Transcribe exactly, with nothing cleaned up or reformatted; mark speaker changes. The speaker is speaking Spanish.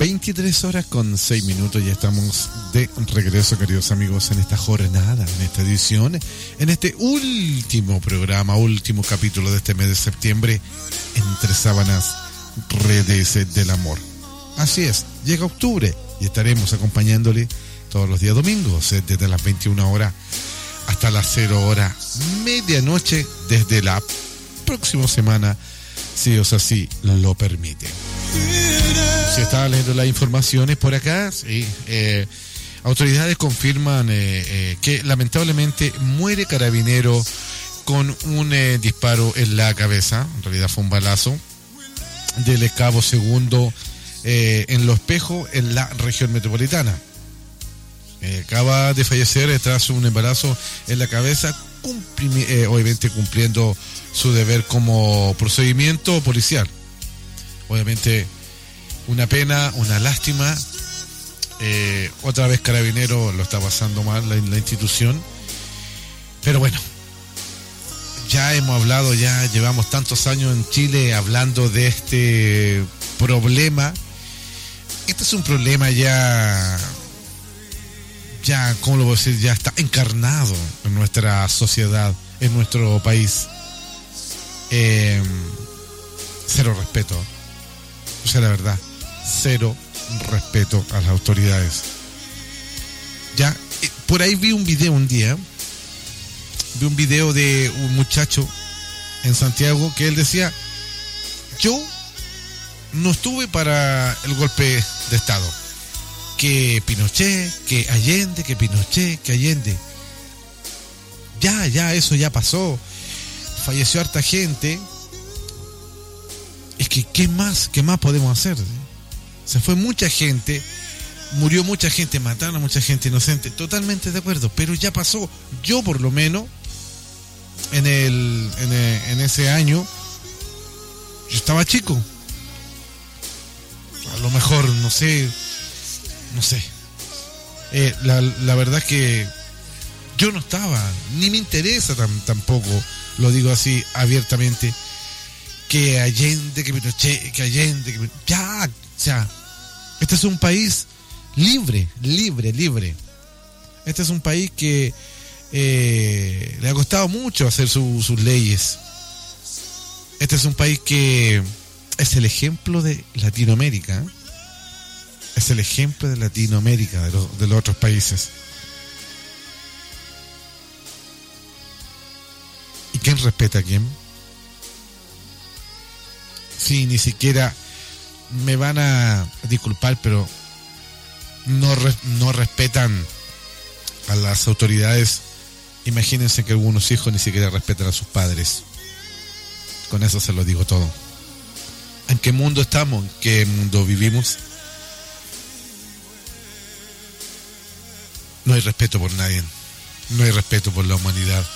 Speaker 1: veintitrés horas con seis minutos. Ya estamos de regreso, queridos amigos, en esta jornada, en esta edición, en este último programa, último capítulo de este mes de septiembre, Entre Sábanas, Redes del Amor. Así es, llega octubre y estaremos acompañándole todos los días domingos, desde las veintiuna horas hasta las cero hora, medianoche, desde la próxima semana, si Dios así lo permite. Si estaba leyendo las informaciones por acá, sí, eh, autoridades confirman eh, eh, que lamentablemente muere carabinero con un eh, disparo en la cabeza. En realidad fue un balazo del cabo segundo eh, en Los Espejos, en la región metropolitana. Eh, acaba de fallecer tras un embarazo en la cabeza, cumpli- eh, obviamente cumpliendo su deber como procedimiento policial. Obviamente una pena, una lástima. Eh, otra vez carabinero lo está pasando mal la, la institución, pero bueno, ya hemos hablado, ya llevamos tantos años en Chile hablando de este problema. Este es un problema ya ya, ¿cómo lo voy a decir? Ya está encarnado en nuestra sociedad, en nuestro país. Eh, cero respeto, o sea, la verdad, cero respeto a las autoridades. Ya, eh, por ahí vi un video un día, vi un video de un muchacho en Santiago que él decía: yo no estuve para el golpe de Estado, que Pinochet, que Allende, que Pinochet, que Allende. Ya, ya, eso ya pasó. Falleció harta gente. Es que, ¿qué más? ¿Qué más podemos hacer? Se fue mucha gente, murió mucha gente, mataron a mucha gente inocente. Totalmente de acuerdo, pero ya pasó. Yo, por lo menos, en el, en, el, en ese año, yo estaba chico. A lo mejor, no sé, no sé. Eh, la, la verdad es que yo no estaba, ni me interesa tam, tampoco, lo digo así abiertamente, que Allende, que Pinochet, que Allende, que... ya, o sea, este es un país libre, libre, libre. Este es un país que eh, le ha costado mucho hacer su, sus leyes. Este es un país que es el ejemplo de Latinoamérica, ¿eh? Es el ejemplo de Latinoamérica, de los, de los otros países. ¿Y quién respeta a quién? Sí, ni siquiera me van a disculpar, pero no, re, no respetan a las autoridades. Imagínense que algunos hijos ni siquiera respetan a sus padres. Con eso se lo digo todo. ¿En qué mundo estamos? ¿En qué mundo vivimos? No hay respeto por nadie. No hay respeto por la humanidad.